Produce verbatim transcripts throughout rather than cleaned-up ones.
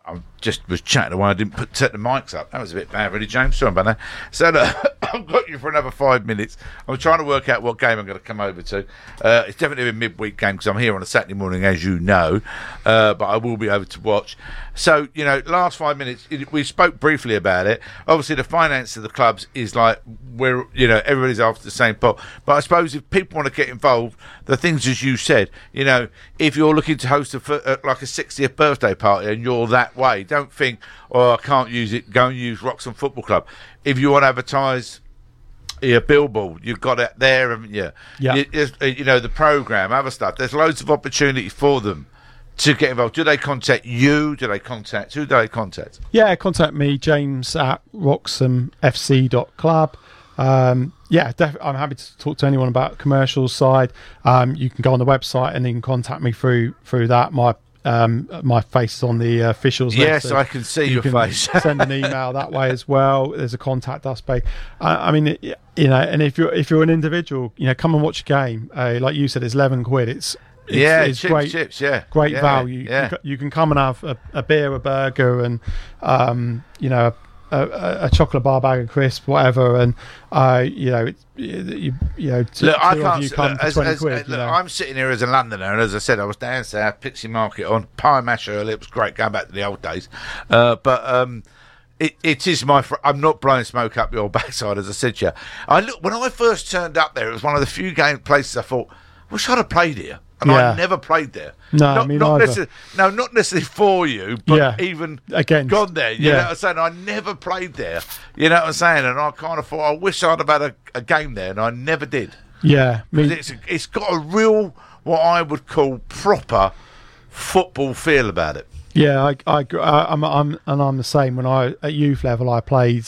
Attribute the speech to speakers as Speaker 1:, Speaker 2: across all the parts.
Speaker 1: I just was chatting away. I didn't put set the mics up. That was a bit bad, really, James. Sorry about that. So uh, I've got you for another five minutes. I'm trying to work out what game I'm going to come over to. Uh, it's definitely a midweek game because I'm here on a Saturday morning, as you know. Uh, but I will be over to watch. So, you know, last five minutes, it, we spoke briefly about it. Obviously, the finance of the clubs is like where, you know, everybody's after the same pot. But I suppose if people want to get involved, the things as you said, you know, if you're looking to host a, uh, like a sixtieth birthday party and you're that way, don't think, oh, I can't use it, go and use Wroxham Football Club. If you want to advertise your billboard, you've got it there, haven't you?
Speaker 2: Yeah.
Speaker 1: You, you know, the programme, other stuff. There's loads of opportunity for them to get involved. Do they contact you? Do they contact, who do they contact?
Speaker 2: Yeah, contact me, James at roxham f c dot club. Um, yeah, def- I'm happy to talk to anyone about commercials side. Um, you can go on the website and you can contact me through through that. My um, my face is on the uh, officials list.
Speaker 1: Yes, so I can see
Speaker 2: you
Speaker 1: your
Speaker 2: can
Speaker 1: face.
Speaker 2: Send an email that way as well. There's a contact us page. Uh, I mean, it, you know, and if you're if you're an individual, you know, come and watch a game. Uh, like you said, it's eleven quid. It's It's,
Speaker 1: yeah,
Speaker 2: it's
Speaker 1: chips,
Speaker 2: great,
Speaker 1: chips, yeah,
Speaker 2: great
Speaker 1: yeah,
Speaker 2: value.
Speaker 1: Yeah.
Speaker 2: You, ca- you can come and have a, a beer, a burger, and um, you know, a, a, a chocolate bar bag of crisp, whatever. And uh, you know, it, you, you know, t-
Speaker 1: Look,
Speaker 2: two
Speaker 1: I
Speaker 2: of
Speaker 1: can't.
Speaker 2: you come
Speaker 1: Look,
Speaker 2: for
Speaker 1: as,
Speaker 2: twenty
Speaker 1: as,
Speaker 2: quid.
Speaker 1: look,
Speaker 2: you know.
Speaker 1: I'm sitting here as a Londoner, and as I said, I was down south, Pixie Market on pie mash earlier. It was great going back to the old days, uh, but. Um, It, it is my. Fr- I'm not blowing smoke up your backside, as I said to you. I look when I first turned up there. It was one of the few game places I thought, wish I'd have played here, and
Speaker 2: Yeah.
Speaker 1: I never played there.
Speaker 2: No,
Speaker 1: not,
Speaker 2: me
Speaker 1: not
Speaker 2: neither.
Speaker 1: necessarily. No, not necessarily for you, but
Speaker 2: Yeah.
Speaker 1: even
Speaker 2: Against.
Speaker 1: gone there. You
Speaker 2: Yeah.
Speaker 1: know what I'm saying? I never played there. You know what I'm saying? And I kind of thought, I wish I'd have had a, a game there, and I never did.
Speaker 2: yeah, me,
Speaker 1: It's it's got a real, what I would call proper football feel about it.
Speaker 2: yeah. I, I, gr- I, I'm, I'm, and I'm the same. When I at youth level, I played.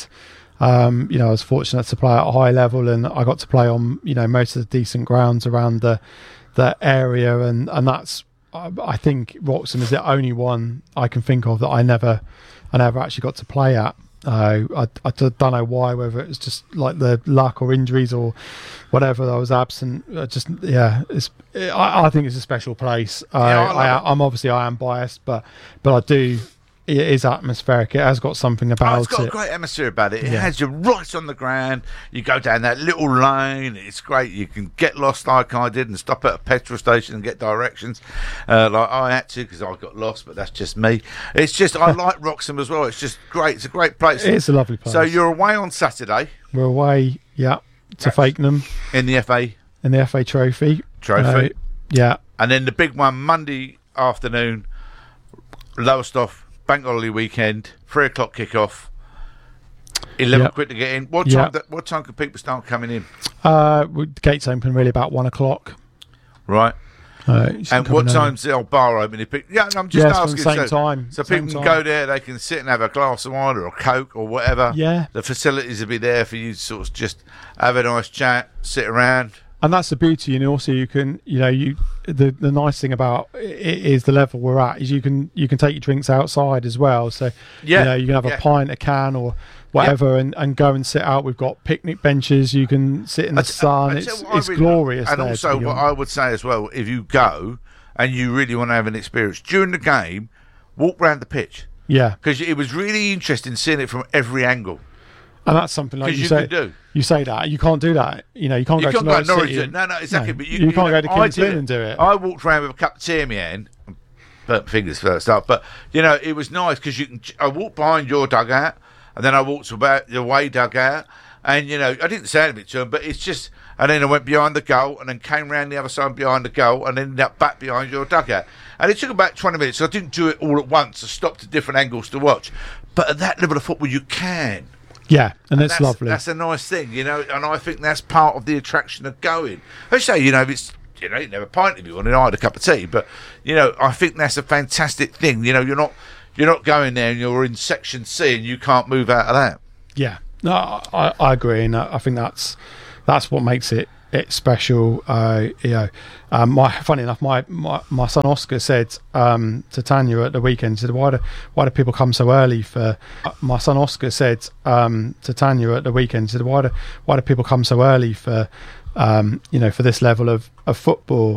Speaker 2: Um, you know, I was fortunate to play at a high level, and I got to play on, you know, most of the decent grounds around the the area, and and that's. I, I think Wroxham is the only one I can think of that I never, I never actually got to play at. Uh, I, I d- don't know why, whether it was just like the luck or injuries or whatever. I was absent. I just yeah, it's. I, I think it's a special place. Uh,
Speaker 1: Yeah, I love
Speaker 2: I,
Speaker 1: it.
Speaker 2: I'm obviously I am biased, but but I do. It is atmospheric. It has got something
Speaker 1: Oh,
Speaker 2: about
Speaker 1: it's got
Speaker 2: it.
Speaker 1: a great atmosphere about it. It
Speaker 2: Yeah.
Speaker 1: has you right on the ground. You go down that little lane. It's great. You can get lost like I did and stop at a petrol station and get directions uh, like I had to because I got lost, but that's just me. It's just, I like Wroxham as well. It's just great. It's a great place.
Speaker 2: It's a lovely place.
Speaker 1: So you're away on Saturday
Speaker 2: We're away, yeah, to Fakenham
Speaker 1: in the F A
Speaker 2: in the F A Trophy.
Speaker 1: Trophy.
Speaker 2: Uh, yeah,
Speaker 1: and then the big one Monday afternoon, Lowestoft, bank holiday weekend, three o'clock kickoff. Eleven
Speaker 2: Yep.
Speaker 1: quid to get in. What
Speaker 2: Yep.
Speaker 1: time? That, what time can people start coming in?
Speaker 2: uh, we- the gates open really about one o'clock.
Speaker 1: Right.
Speaker 2: Uh, you can
Speaker 1: And
Speaker 2: come
Speaker 1: what
Speaker 2: in early.
Speaker 1: time's the old bar open? If people, yeah, I'm just
Speaker 2: Yeah, it's from
Speaker 1: asking.
Speaker 2: the same
Speaker 1: so,
Speaker 2: time,
Speaker 1: so
Speaker 2: same
Speaker 1: people can
Speaker 2: time.
Speaker 1: go there. They can sit and have a glass of wine or a Coke or whatever.
Speaker 2: Yeah.
Speaker 1: The facilities will be there for you to sort of just have a nice chat, sit around.
Speaker 2: And that's the beauty, and also you can, you know, you the the nice thing about it is the level we're at is you can you can take your drinks outside as well. So
Speaker 1: Yeah,
Speaker 2: you know, you can have
Speaker 1: yeah.
Speaker 2: a pint, a can, or whatever, and, and go and sit out. We've got picnic benches. You can sit in the
Speaker 1: I t-
Speaker 2: sun.
Speaker 1: I
Speaker 2: It's
Speaker 1: tell you what I
Speaker 2: it's
Speaker 1: really-
Speaker 2: glorious.
Speaker 1: And
Speaker 2: there,
Speaker 1: also,
Speaker 2: to be
Speaker 1: what
Speaker 2: honest.
Speaker 1: I would say as well, if you go and you really want to have an experience during the game, walk round the pitch
Speaker 2: yeah,
Speaker 1: because it was really interesting seeing it from every angle.
Speaker 2: and that's something like
Speaker 1: 'Cause
Speaker 2: you,
Speaker 1: you
Speaker 2: say.
Speaker 1: can do.
Speaker 2: You say that you can't do that. You know, you can't
Speaker 1: You
Speaker 2: go
Speaker 1: can't
Speaker 2: to
Speaker 1: go
Speaker 2: Norwich
Speaker 1: to Norwich.
Speaker 2: City.
Speaker 1: No, no, exactly.
Speaker 2: No,
Speaker 1: but
Speaker 2: you,
Speaker 1: you,
Speaker 2: can't
Speaker 1: know,
Speaker 2: go to
Speaker 1: I
Speaker 2: Kings
Speaker 1: did
Speaker 2: Lynn and do it.
Speaker 1: I walked around with a cup of tea in my hand, burnt my fingers first up. But you know, it was nice because you can. I walked behind your dugout, and then I walked about the away dugout, and you know, I didn't say anything to him, but it's just. And then I went behind the goal, and then came round the other side behind the goal, and ended up back behind your dugout. And it took about twenty minutes. So I didn't do it all at once. I stopped at different angles to watch. But at that level of football, you can.
Speaker 2: Yeah, and it's
Speaker 1: That's,
Speaker 2: lovely.
Speaker 1: That's a nice thing, you know, and I think that's part of the attraction of going. I say, you know, if it's, you know, you can have a pint if you want, and I had a cup of tea, but you know, I think that's a fantastic thing. You know, you're not you're not going there and you're in section C and you can't move out of that.
Speaker 2: Yeah, no, I, I agree, and I I think that's that's what makes it it special. Uh, you know, um, my funny enough, my, my, my son Oscar said um, to Tanya at the weekend, he said, "Why do why do people come so early for?" My son Oscar said um, to Tanya at the weekend, he said, "Why do why do people come so early for?" Um, you know, for this level of, of football?